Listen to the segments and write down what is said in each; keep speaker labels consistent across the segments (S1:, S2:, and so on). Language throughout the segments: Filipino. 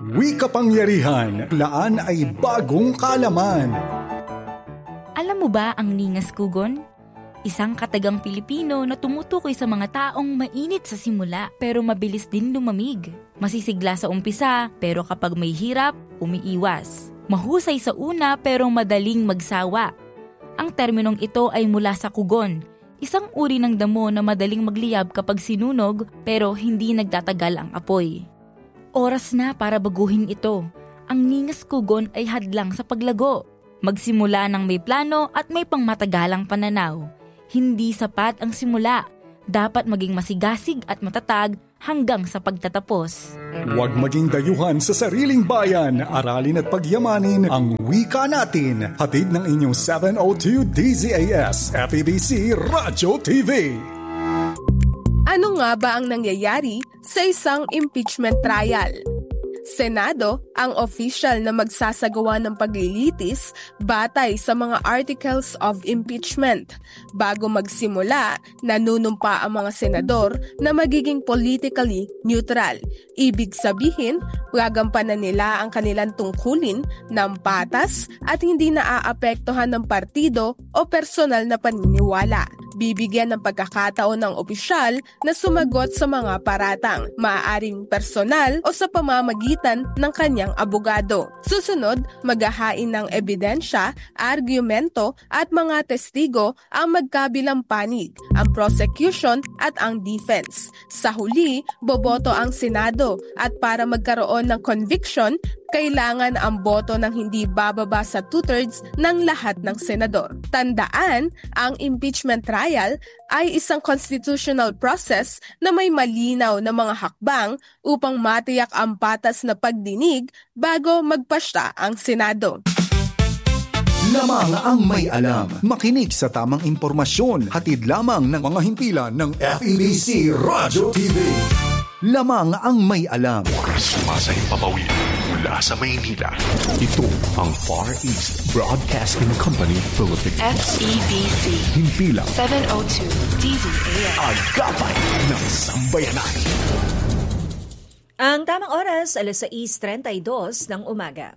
S1: Wika-pangyarihan, laan ay bagong kaalaman.
S2: Alam mo ba ang Ningas Kugon? Isang katagang Pilipino na tumutukoy sa mga taong mainit sa simula pero mabilis din lumamig. Masisigla sa umpisa pero kapag may hirap, umiiwas. Mahusay sa una pero madaling magsawa. Ang terminong ito ay mula sa kugon, isang uri ng damo na madaling magliyab kapag sinunog pero hindi nagtatagal ang apoy. Oras na para baguhin ito. Ang Ningas Kugon ay hadlang sa paglago. Magsimula ng may plano at may pangmatagalang pananaw. Hindi sapat ang simula. Dapat maging masigasig at matatag hanggang sa pagtatapos.
S1: Huwag maging dayuhan sa sariling bayan. Aralin at pagyamanin ang wika natin. Hatid ng inyong 702 DZAS FEBC Radyo TV.
S3: Ano nga ba ang nangyayari sa isang impeachment trial? Senado ang official na magsasagawa ng paglilitis batay sa mga articles of impeachment. Bago magsimula, nanunumpa ang mga senador na magiging politically neutral. Ibig sabihin, gagampanan nila ang kanilang tungkulin ng patas at hindi naaapektuhan ng partido o personal na paniniwala. Bibigyan ng pagkakataon ng opisyal na sumagot sa mga paratang, maaaring personal o sa pamamagitan ng kanyang abogado. Susunod, maghahain ng ebidensya, argumento at mga testigo ang magkabilang panig, ang prosecution at ang defense. Sa huli, boboto ang Senado at para magkaroon ng conviction, kailangan ang boto ng hindi bababa sa 2/3 ng lahat ng senador. Tandaan, ang impeachment trial ay isang constitutional process na may malinaw na mga hakbang upang matiyak ang patas na pagdinig bago magpasya ang Senado.
S1: Lamang ang may alam. Makinig sa tamang impormasyon. Hatid lamang ng mga himpilan ng FEBC Radyo TV. Lamang ang may alam.
S4: Sumasahing papawid mula sa Maynila. Ito ang Far East Broadcasting Company Philippines.
S5: FEBC.
S4: Himpilang
S5: 702 DZAS.
S4: Agapay ng Sambayanan.
S6: Ang tamang oras, 6:32 ng umaga.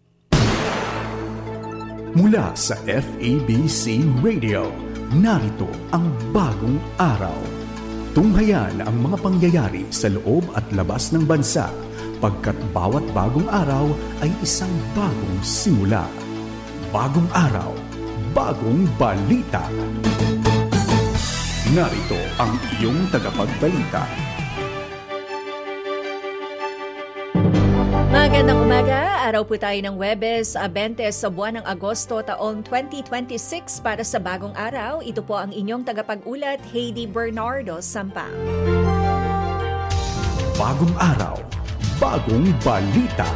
S1: Mula sa FEBC Radio, narito ang bagong araw. Tunghayan ang mga pangyayari sa loob at labas ng bansa, pagkat bawat bagong araw ay isang bagong simula. Bagong araw, bagong balita. Narito ang iyong tagapagbalita.
S6: Magandang umaga, araw po tayo ng Huwebes, 20 sa buwan ng Agosto taong 2026 para sa bagong araw. Ito po ang inyong tagapag-ulat, Heidi Bernardo Sampang.
S1: Bagong araw, bagong balita.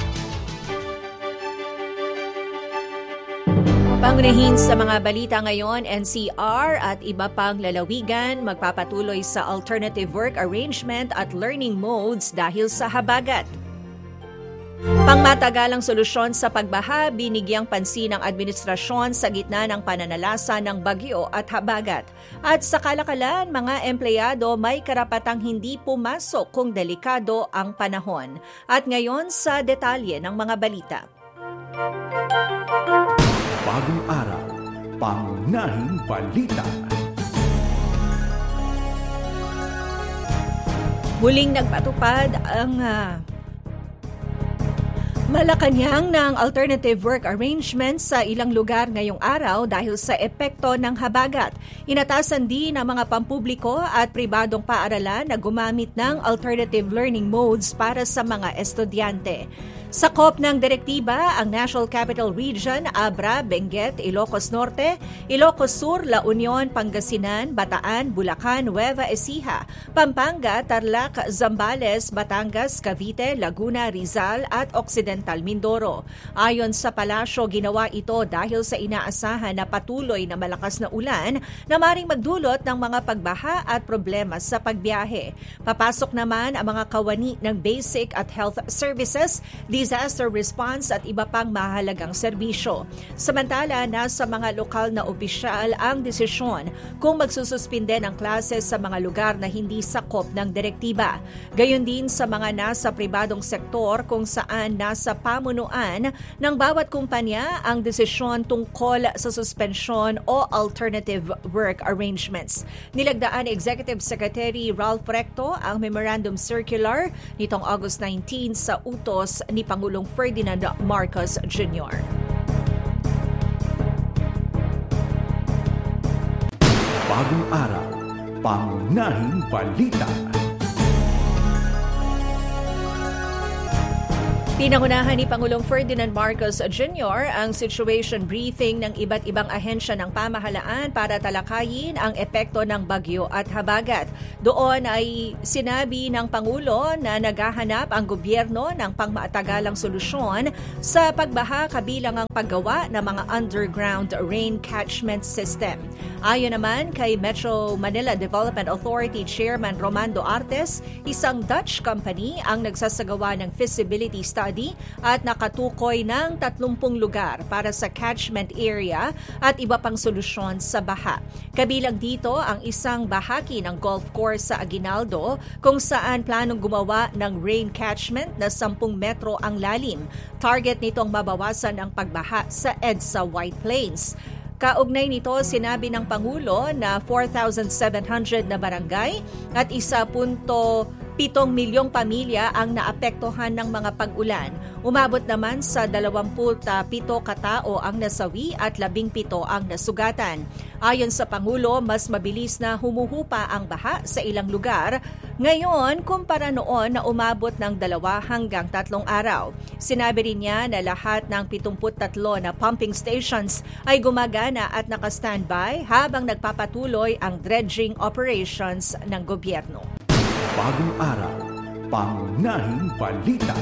S6: Pangunahin sa mga balita ngayon, NCR at iba pang lalawigan magpapatuloy sa alternative work arrangement at learning modes dahil sa habagat. Pangmatagalang solusyon sa pagbaha, binigyang pansin ng administrasyon sa gitna ng pananalasa ng bagyo at habagat. At sa kalakalan, mga empleyado may karapatang hindi pumasok kung delikado ang panahon. At ngayon sa detalye ng mga balita.
S1: Bagong araw, pangunahing balita.
S6: Muling nagpatupad ang Malacanang ng alternative work arrangements sa ilang lugar ngayong araw dahil sa epekto ng habagat. Inatasan din ang mga pampubliko at pribadong paaralan na gumamit ng alternative learning modes para sa mga estudyante. Sakop ng direktiba ang National Capital Region, Abra, Benguet, Ilocos Norte, Ilocos Sur, La Union, Pangasinan, Bataan, Bulacan, Nueva Ecija, Pampanga, Tarlac, Zambales, Batangas, Cavite, Laguna, Rizal at Occidental Occidental Mindoro. Ayon sa palasyo, ginawa ito dahil sa inaasahan na patuloy na malakas na ulan na maring magdulot ng mga pagbaha at problema sa pagbiyahe. Papasok naman ang mga kawani ng basic at health services, disaster response at iba pang mahalagang serbisyo. Samantala, nasa mga lokal na opisyal ang desisyon kung magsususpinde ng klase sa mga lugar na hindi sakop ng direktiba. Gayon din sa mga nasa pribadong sektor kung saan nasa pamunuan ng bawat kumpanya ang desisyon tungkol sa suspensyon o alternative work arrangements. Nilagdaan Executive Secretary Ralph Recto ang Memorandum Circular nitong August 19 sa utos ni Pangulong Ferdinand Marcos Jr.
S1: Bagong araw, pangunahing balita.
S6: Pinangunahan ni Pangulong Ferdinand Marcos Jr. ang situation briefing ng iba't ibang ahensya ng pamahalaan para talakayin ang epekto ng bagyo at habagat. Doon ay sinabi ng Pangulo na naghahanap ang gobyerno ng pangmatagalang solusyon sa pagbaha kabilang ang paggawa ng mga underground rain catchment system. Ayon naman kay Metro Manila Development Authority Chairman Romando Artes, isang Dutch company ang nagsasagawa ng feasibility study at nakatukoy ng 30 lugar para sa catchment area at iba pang solusyon sa baha. Kabilang dito ang isang bahagi ng golf course sa Aguinaldo kung saan planong gumawa ng rain catchment na 10 metro ang lalim. Target nitong mabawasan ang pagbaha sa EDSA White Plains. Kaugnay nito, sinabi ng Pangulo na 4,700 na barangay at 1.7 milyong pamilya ang naapektuhan ng mga pag-ulan. Umabot naman sa 27 katao ang nasawi at 17 ang nasugatan. Ayon sa Pangulo, mas mabilis na humuhupa ang baha sa ilang lugar ngayon kumpara noon na umabot ng 2 hanggang 3 araw. Sinabi rin niya na lahat ng 73 na pumping stations ay gumagana at naka-standby habang nagpapatuloy ang dredging operations ng gobyerno.
S1: Bagong araw, pangunahing balita.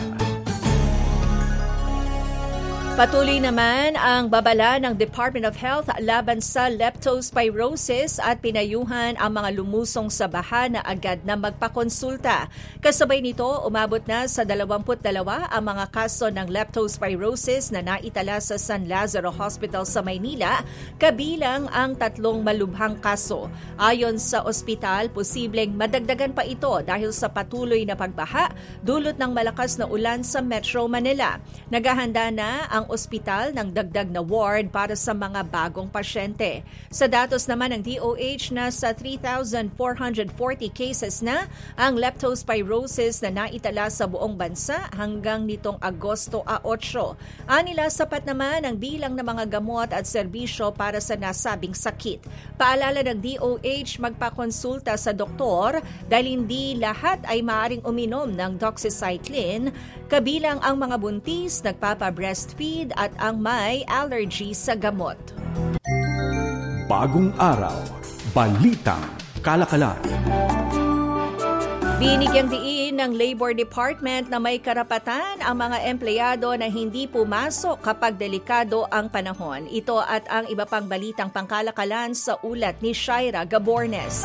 S6: Patuloy naman ang babala ng Department of Health laban sa leptospirosis at pinayuhan ang mga lumusong sa baha na agad na magpakonsulta. Kasabay nito, umabot na sa 22 ang mga kaso ng leptospirosis na naitala sa San Lazaro Hospital sa Maynila, kabilang ang 3 malubhang kaso. Ayon sa ospital, posibleng madagdagan pa ito dahil sa patuloy na pagbaha dulot ng malakas na ulan sa Metro Manila. Naghahanda na ang ospital ng dagdag na ward para sa mga bagong pasyente. Sa datos naman ng DOH, nasa 3,440 cases na ang leptospirosis na naitala sa buong bansa hanggang nitong Agosto 8. Anila, sapat naman ang bilang ng mga gamot at serbisyo para sa nasabing sakit. Paalala ng DOH, magpakonsulta sa doktor dahil hindi lahat ay maaaring uminom ng doxycycline, kabilang ang mga buntis, nagpapa-breastfeed at ang may allergy sa gamot.
S1: Bagong araw, balitang kalakalan.
S6: Binigyang diin ng Labor Department na may karapatan ang mga empleyado na hindi pumasok kapag delikado ang panahon. Ito at ang iba pang balitang pangkalakalan sa ulat ni Shaira Gabornes.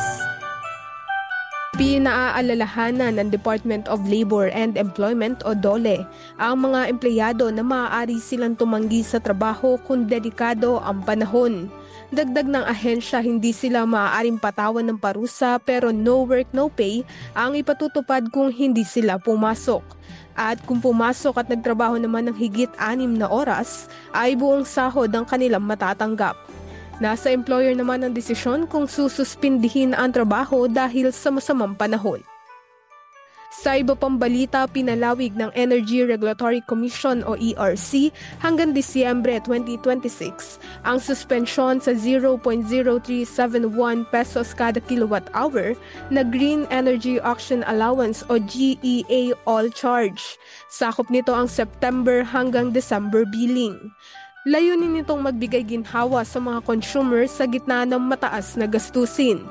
S3: Pinaaalalahanan ng Department of Labor and Employment o DOLE ang mga empleyado na maaari silang tumanggi sa trabaho kung delikado ang panahon. Dagdag ng ahensya, hindi sila maaaring patawan ng parusa pero no work, no pay ang ipatutupad kung hindi sila pumasok. At kung pumasok at nagtrabaho naman ng higit 6 na oras, ay buong sahod ang kanilang matatanggap. Nasa employer naman ang desisyon kung sususpindihin ang trabaho dahil sa masamang panahon. Sa iba pang balita, pinalawig ng Energy Regulatory Commission o ERC hanggang Disyembre 2026 ang suspensyon sa 0.0371 pesos kada kilowatt-hour na Green Energy Auction Allowance o GEA all charge. Sakop nito ang September hanggang December billing. Layunin nitong magbigay ginhawa sa mga consumer sa gitna ng mataas na gastusin.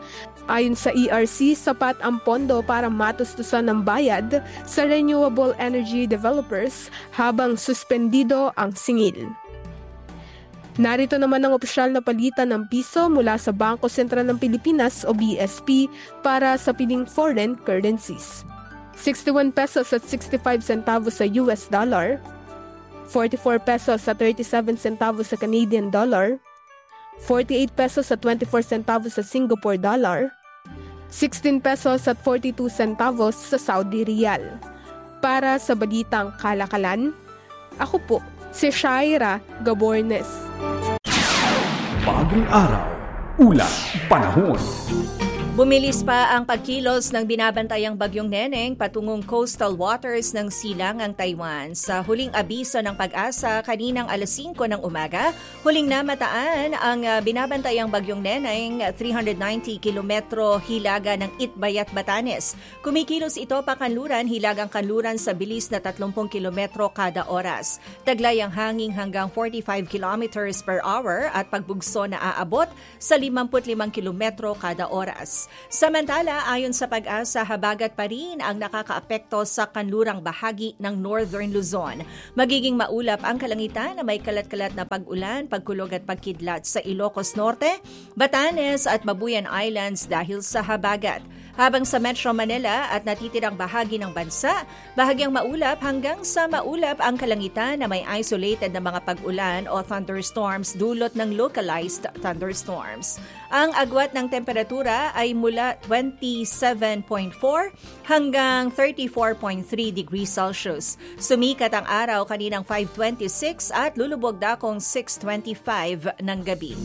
S3: Ayon sa ERC, sapat ang pondo para matustusan ng bayad sa renewable energy developers habang suspendido ang singil. Narito naman ang opisyal na palitan ng piso mula sa Bangko Sentral ng Pilipinas o BSP para sa piling foreign currencies. 61 pesos at 65 centavos sa US dollar, 44 pesos at 37 centavos sa Canadian dollar, 48 pesos at 24 centavos sa Singapore dollar, 16 pesos at 42 centavos sa Saudi Riyal. Para sa Balitang Kalakalan, ako po si Shaira Gabornes.
S1: Bagong araw, ulat, panahon.
S6: Bumilis pa ang pagkilos ng binabantayang bagyong Neneng patungong coastal waters ng silangang Taiwan. Sa huling abiso ng Pag-asa kaninang alas 5 ng umaga, huling namataan ang binabantayang bagyong Neneng 390 kilometro hilaga ng Itbayat, Batanes. Kumikilos ito pakanluran hilagang kanluran sa bilis na 30 kilometro kada oras. Taglay ang hangin hanggang 45 kilometers per hour at pagbugso na aabot sa 55 kilometro kada oras. Samantala, ayon sa Pag-asa, habagat pa rin ang nakakaapekto sa kanlurang bahagi ng Northern Luzon. Magiging maulap ang kalangitan na may kalat-kalat na pag-ulan, pagkulog at pagkidlat sa Ilocos Norte, Batanes at Babuyan Islands dahil sa habagat. Habang sa Metro Manila at natitirang bahagi ng bansa, bahagyang maulap hanggang sa maulap ang kalangitan na may isolated na mga pag-ulan o thunderstorms dulot ng localized thunderstorms. Ang agwat ng temperatura ay mula 27.4 hanggang 34.3 degrees Celsius. Sumikat ang araw kaninang 5:26 at lulubog dakong 6:25 ng gabi.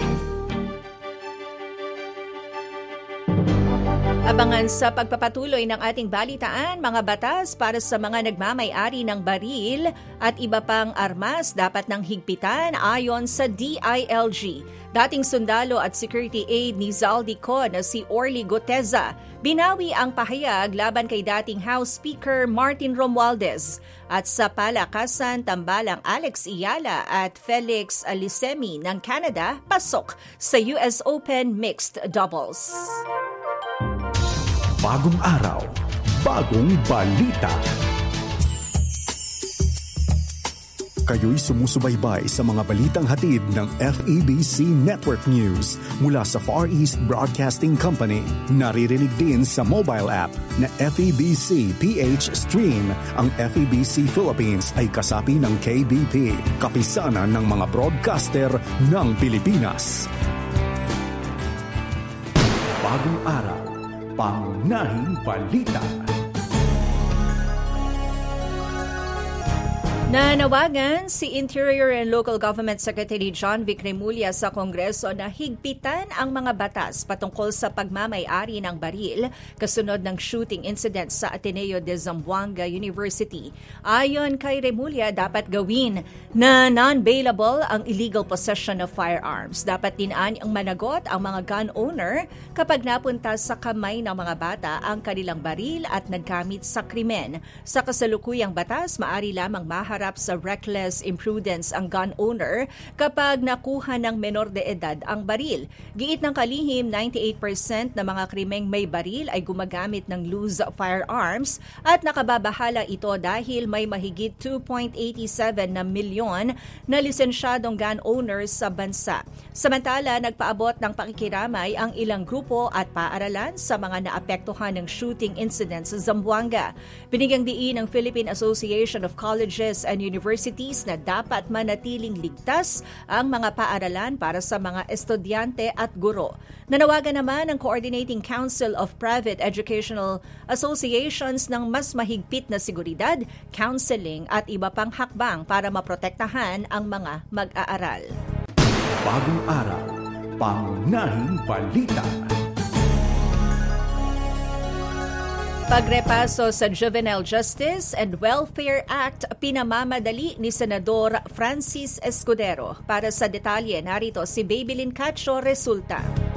S6: Abangan sa pagpapatuloy ng ating balitaan, mga batas para sa mga nagmamay-ari ng baril at iba pang armas dapat nang higpitan ayon sa DILG. Dating sundalo at security aide ni Zaldico na si Orly Goteza, binawi ang pahayag laban kay dating House Speaker Martin Romualdez. At sa palakasan, tambalang Alex Iyala at Felix Alisemi ng Canada pasok sa US Open Mixed Doubles.
S1: Bagong araw, bagong balita. Kayo'y sumusubaybay sa mga balitang hatid ng FEBC Network News mula sa Far East Broadcasting Company. Naririnig din sa mobile app na FEBC PH Stream. Ang FEBC Philippines ay kasapi ng KBP, kapisanan ng mga broadcaster ng Pilipinas. Bagong araw, pangunahing balita.
S6: Nanawagan si Interior and Local Government Secretary John Vic Remulla sa Kongreso na higpitan ang mga batas patungkol sa pagmamay-ari ng baril kasunod ng shooting incident sa Ateneo de Zamboanga University. Ayon kay Remulla, dapat gawin na non-bailable ang illegal possession of firearms. Dapat dinaan ang managot ang mga gun owner kapag napunta sa kamay ng mga bata ang kanilang baril at nagkamit sa krimen. Sa kasalukuyang batas, maari lamang maharap sa reckless imprudence ang gun owner kapag nakuha ng menor de edad ang baril. Giit ng kalihim, 98% ng mga krimeng may baril ay gumagamit ng loose firearms at nakababahala ito dahil may mahigit 2.87 na milyon na lisensyadong gun owners sa bansa. Samantala, nagpaabot ng pakikiramay ang ilang grupo at paaralan sa mga naapektuhan ng shooting incidents sa Zamboanga. Binigyang diin ng Philippine Association of Colleges and Universities na dapat manatiling ligtas ang mga paaralan para sa mga estudyante at guro. Nanawagan naman ang Coordinating Council of Private Educational Associations ng mas mahigpit na seguridad, counseling at iba pang hakbang para maprotektahan ang mga mag-aaral.
S1: Bagong araw, pangunahing balita.
S6: Pagrepaso sa Juvenile Justice and Welfare Act, pinamamadali ni Senador Francis Escudero. Para sa detalye, narito si Babylin Cacho Resulta.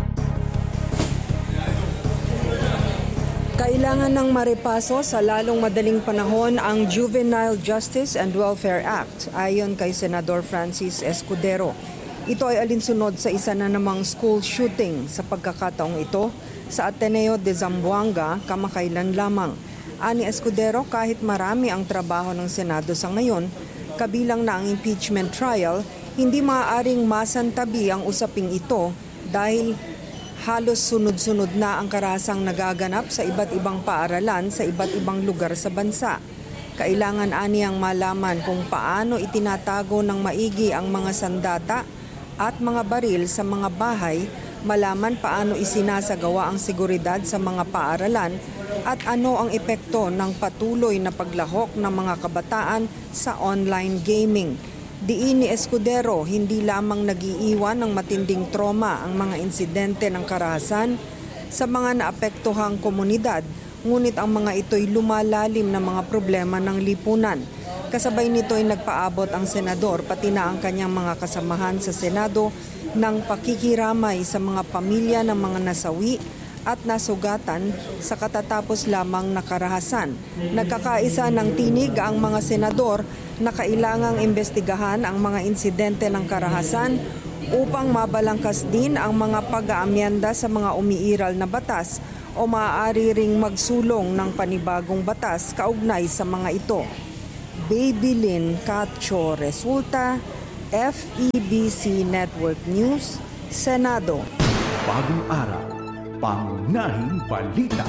S7: Kailangan ng marepaso sa lalong madaling panahon ang Juvenile Justice and Welfare Act, ayon kay Senador Francis Escudero. Ito ay alinsunod sa isa na namang school shooting. Sa pagkakataong ito, sa Ateneo de Zamboanga kamakailan lamang. Ani Escudero, kahit marami ang trabaho ng Senado sa ngayon, kabilang na ang impeachment trial, hindi maaaring masantabi ang usaping ito dahil halos sunod-sunod na ang karahasang nagaganap sa iba't ibang paaralan sa iba't ibang lugar sa bansa. Kailangan aniyang malaman kung paano itinatago ng maigi ang mga sandata at mga baril sa mga bahay, malaman paano isinasagawa ang seguridad sa mga paaralan at ano ang epekto ng patuloy na paglahok ng mga kabataan sa online gaming. Diin ni Escudero, hindi lamang nagiiwan ng matinding trauma ang mga insidente ng karahasan sa mga naapektuhang komunidad, ngunit ang mga ito'y lumalalim na mga problema ng lipunan. Kasabay nito ay nagpaabot ang senador pati na ang kanyang mga kasamahan sa Senado ng pakikiramay sa mga pamilya ng mga nasawi at nasugatan sa katatapos lamang na karahasan. Nagkakaisa ng tinig ang mga senador na kailangang imbestigahan ang mga insidente ng karahasan upang mabalangkas din ang mga pag-aamyenda sa mga umiiral na batas o maaari ring magsulong ng panibagong batas kaugnay sa mga ito. Baby Lynn Cacho Resulta, FEBC Network News, Senado.
S1: Bagong araw, pangunahing balita.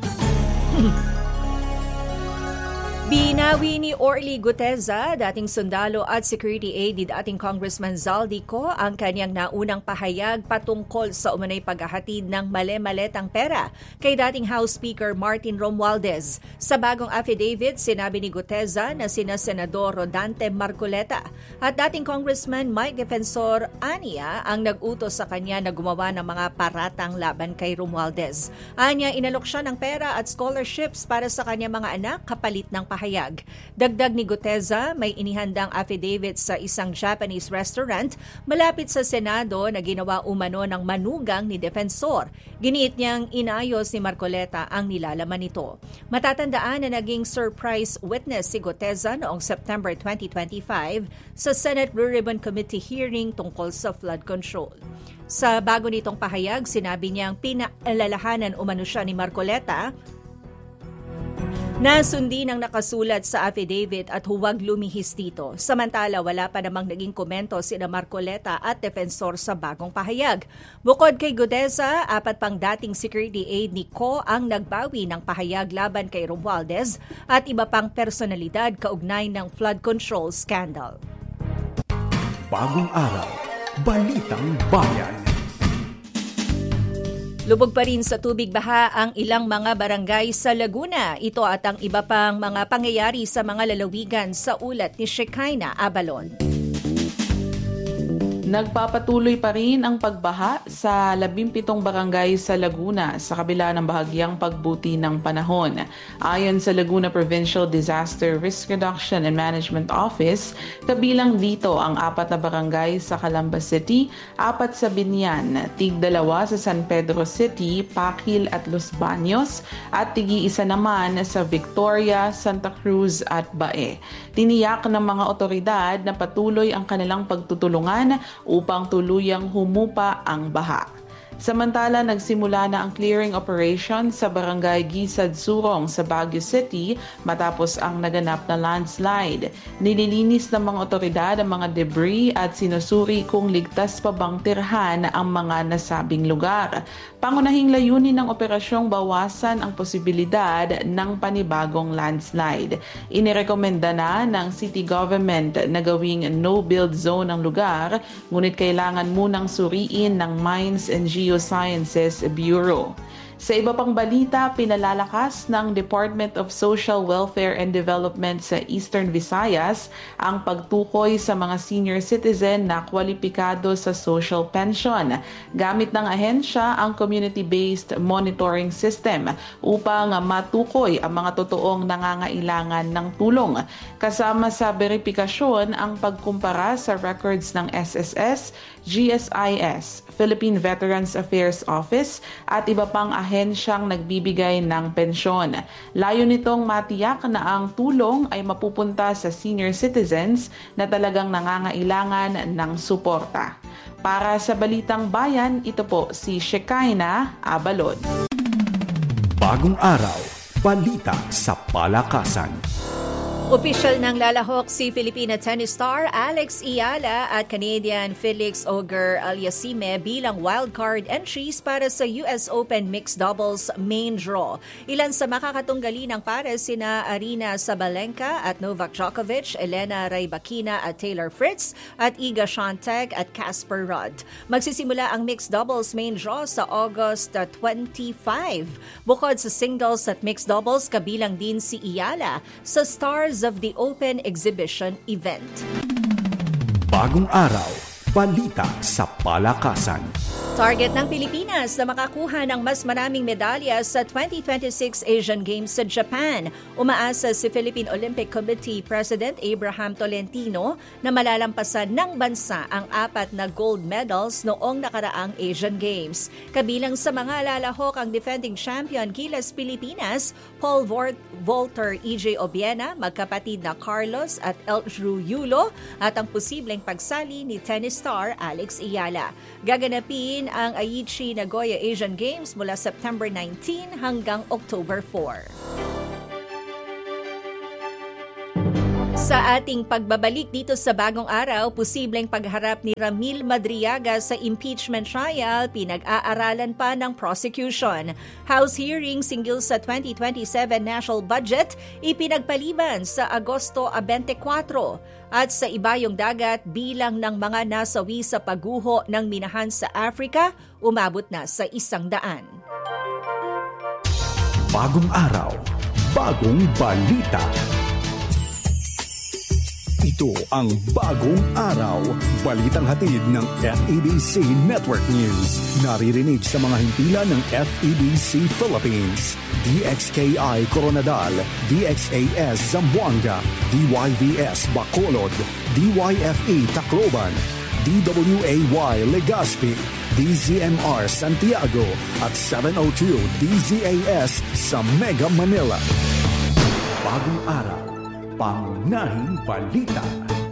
S6: Binawi ni Orly Guteza, dating sundalo at security aide ni dating Congressman Zaldico, ang kanyang naunang pahayag patungkol sa umunay paghahatid ng male-maletang pera kay dating House Speaker Martin Romualdez. Sa bagong affidavit, sinabi ni Guteza na sina Senador Rodante Marcoleta at dating Congressman Mike Defensor Ania ang nag-utos sa kanya na gumawa ng mga paratang laban kay Romualdez. Anya, inalok siya ng pera at scholarships para sa kanyang mga anak kapalit ng pahayag. Dagdag ni Guteza, may inihandang affidavit sa isang Japanese restaurant malapit sa Senado na ginawa umano ng manugang ni Defensor. Giniit niyang inayos ni Marcoleta ang nilalaman nito. Matatandaan na naging surprise witness si Guteza noong September 2025 sa Senate Blue Ribbon Committee hearing tungkol sa flood control. Sa bago nitong pahayag, sinabi niyang pinaalalahanan umano siya ni Marcoleta na sundin ang nakasulat sa affidavit at huwag lumihis dito. Samantala, wala pa namang naging komento sina Marcoleta at Defensor sa bagong pahayag. Bukod kay Guteza, 4 pang dating security aide ni Co ang nagbawi ng pahayag laban kay Romualdez at iba pang personalidad kaugnay ng flood control scandal.
S1: Bagong araw, balitang bayan.
S6: Lubog pa rin sa tubig baha ang ilang mga barangay sa Laguna. Ito at ang iba pang mga pangyayari sa mga lalawigan sa ulat ni Shekinah Abalon.
S8: Nagpapatuloy pa rin ang pagbaha sa 17 barangay sa Laguna sa kabila ng bahagyang pagbuti ng panahon. Ayon sa Laguna Provincial Disaster Risk Reduction and Management Office, kabilang dito ang 4 na barangay sa Calamba City, 4 sa Binyan, tig-2 sa San Pedro City, Pakil at Los Baños, at tigi-1 naman sa Victoria, Santa Cruz at Bae. Tiniyak ng mga otoridad na patuloy ang kanilang pagtutulungan upang tuluyang humupa ang baha. Samantala, nagsimula na ang clearing operation sa Barangay Gisad Surong sa Baguio City matapos ang naganap na landslide. Nililinis ng mga otoridad ang mga debris at sinusuri kung ligtas pa bang tirhan ang mga nasabing lugar. Pangunahing layunin ng operasyong bawasan ang posibilidad ng panibagong landslide. Inirekomenda na ng city government na gawing no-build zone ang lugar, ngunit kailangan munang suriin ng Mines and Geosciences Bureau. Sa iba pang balita, pinalalakas ng Department of Social Welfare and Development sa Eastern Visayas ang pagtukoy sa mga senior citizen na kwalipikado sa social pension. Gamit ng ahensya ang community-based monitoring system upang matukoy ang mga totoong nangangailangan ng tulong. Kasama sa beripikasyon ang pagkumpara sa records ng SSS, GSIS, Philippine Veterans Affairs Office at iba pang ahensyang nagbibigay ng pensyon. Layo nitong matiyak na ang tulong ay mapupunta sa senior citizens na talagang nangangailangan ng suporta. Para sa Balitang Bayan, ito po si Shekinah Abalon.
S1: Bagong araw, balita sa palakasan.
S6: Opisyal ng lalahok si Filipina tennis star Alex Eala at Canadian Felix Auger-Aliassime bilang wildcard entries para sa US Open Mixed Doubles main draw. Ilan sa makakatunggali ng pares sina Aryna Sabalenka at Novak Djokovic, Elena Rybakina at Taylor Fritz at Iga Swiatek at Casper Ruud. Magsisimula ang mixed doubles main draw sa August 25. Bukod sa singles at mixed doubles, kabilang din si Eala sa Stars of the Open Exhibition event.
S1: Bagong araw, balita sa palakasan.
S6: Target ng Pilipinas na makakuha ng mas maraming medalya sa 2026 Asian Games sa Japan. Umaasa si Philippine Olympic Committee President Abraham Tolentino na malalampasan ng bansa ang 4 na gold medals noong nakaraang Asian Games. Kabilang sa mga lalahok ang defending champion Gilas Pilipinas, Paul Volter, EJ Obiena, magkapatid na Carlos at Eldrew Yulo at ang posibleng pagsali ni tennis star Alex Eala. Gaganapin ang Aichi Nagoya Asian Games mula September 19 hanggang October 4. Sa ating pagbabalik dito sa Bagong Araw, posibleng pagharap ni Ramil Madriaga sa impeachment trial, pinag-aaralan pa ng prosecution. House hearing hinggil sa 2027 national budget, ipinagpaliban sa Agosto 24. At sa ibayong dagat, bilang ng mga nasawi sa pagguho ng minahan sa Africa, umabot na sa 100.
S1: Bagong araw, bagong balita. Ito ang Bagong Araw, balitang hatid ng FEBC Network News. Naririnig sa mga himpilan ng FEBC Philippines, DXKI Coronadal, DXAS Zamboanga, DYVS Bacolod, DYFE Tacloban, DWAY Legazpi, DZMR Santiago at 702 DZAS sa Mega Manila. Bagong Araw, pangunahing balita.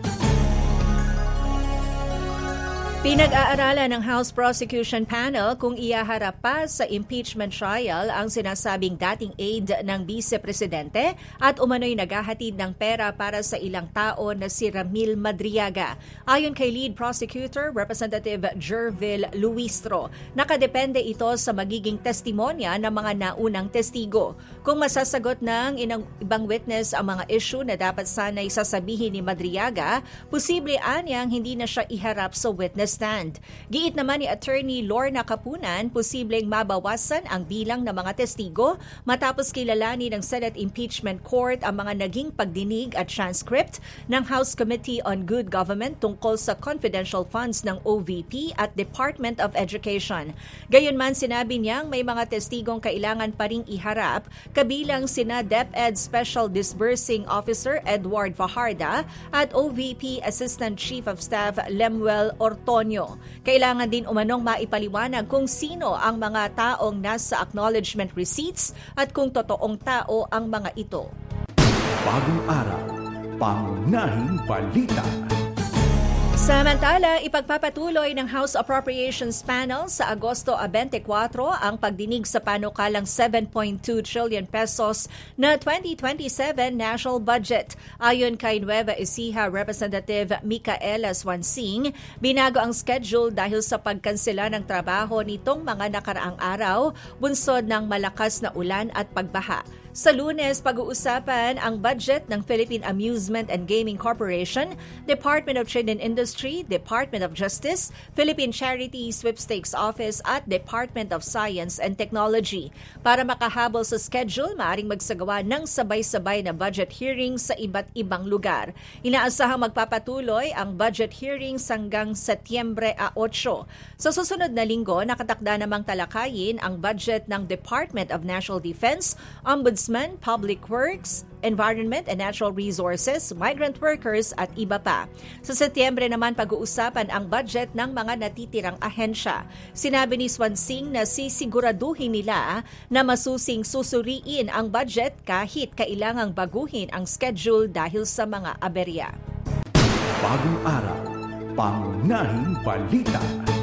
S6: Pinag-aaralan ng House Prosecution Panel kung ihaharap pa sa impeachment trial ang sinasabing dating aide ng Vice Presidente at umano'y naghahatid ng pera para sa ilang tao na si Ramil Madriaga. Ayon kay Lead Prosecutor Representative Jervil Luistro, nakadepende ito sa magiging testimonya ng mga naunang testigo. Kung masasagot ng ibang witness ang mga issue na dapat sana'y sasabihin ni Madriaga, posible anyang hindi na siya iharap sa witness stand. Giit naman ni Attorney Lorna Kapunan, posibleng mabawasan ang bilang ng mga testigo matapos kilalanin ng Senate Impeachment Court ang mga naging pagdinig at transcript ng House Committee on Good Government tungkol sa confidential funds ng OVP at Department of Education. Gayunman, sinabi niyang may mga testigong kailangan pa ring iharap, kabilang sina DepEd Special Disbursing Officer Edward Fajarda at OVP Assistant Chief of Staff Lemuel Orton. Kailangan din umanong maipaliwanag kung sino ang mga taong nasa acknowledgement receipts at kung totoong tao ang mga ito.
S1: Bagong araw, pangunahing balita.
S6: Samantala, ipagpapatuloy ng House Appropriations Panel sa Agosto 24 ang pagdinig sa panukalang 7.2 trillion pesos na 2027 national budget. Ayon kay Nueva Ecija Representative Micaela Swansing, binago ang schedule dahil sa pagkansela ng trabaho nitong mga nakaraang araw, bunsod ng malakas na ulan at pagbaha. Sa Lunes, pag-uusapan ang budget ng Philippine Amusement and Gaming Corporation, Department of Trade and Industry, Department of Justice, Philippine Charity Sweepstakes Office at Department of Science and Technology. Para makahabol sa schedule, maaaring magsagawa ng sabay-sabay na budget hearings sa iba't ibang lugar. Inaasahang magpapatuloy ang budget hearings hanggang Setyembre 8. Sa susunod na linggo, nakatakda namang talakayin ang budget ng Department of National Defense, Ombudsman, Public Works, Environment and Natural Resources, Migrant Workers at iba pa. Sa Setyembre naman pag-uusapan ang budget ng mga natitirang ahensya. Sinabi ni Swansing na sisiguraduhin nila na masusing susuriin ang budget kahit kailangang baguhin ang schedule dahil sa mga aberya.
S1: Bagong araw, pangunahing balita.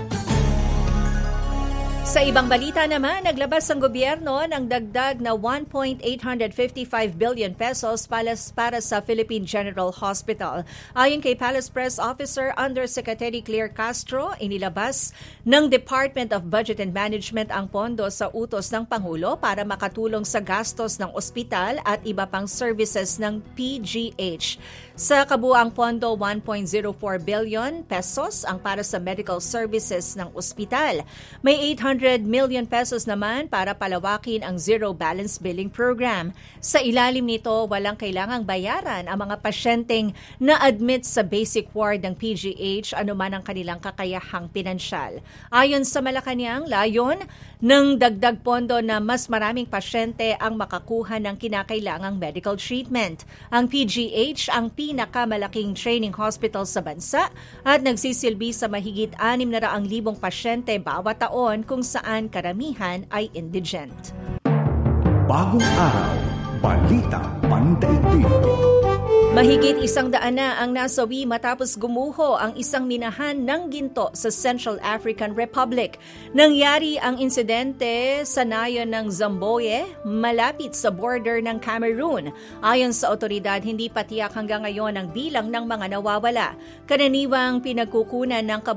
S6: Sa ibang balita naman, naglabas ang gobyerno ng dagdag na 1.855 billion pesos para sa Philippine General Hospital. Ayon kay Palace Press Officer Undersecretary Claire Castro, inilabas ng Department of Budget and Management ang pondo sa utos ng Pangulo para makatulong sa gastos ng ospital at iba pang services ng PGH. Sa kabuang pondo, 1.04 billion pesos ang para sa medical services ng ospital. May 800 million pesos naman para palawakin ang zero balance billing program. Sa ilalim nito, walang kailangang bayaran ang mga pasyenteng na-admit sa basic ward ng PGH anuman ang kanilang kakayahang pinansyal. Ayon sa Malacanang, layon ng dagdag pondo na mas maraming pasyente ang makakuha ng kinakailangang medical treatment. Ang PGH ang pinakamalaking training hospital sa bansa at nagsisilbi sa mahigit 600,000 pasyente bawat taon kung saan karamihan ay indigent.
S1: Bagong araw, balita pandaigdig.
S6: Mahigit 100 na ang nasawi matapos gumuho ang isang minahan ng ginto sa Central African Republic. Nangyari ang insidente sa nayon ng Zamboye, malapit sa border ng Cameroon. Ayon sa otoridad, hindi pa tiyak hanggang ngayon ang bilang ng mga nawawala. Karaniwang pinagkukunan ng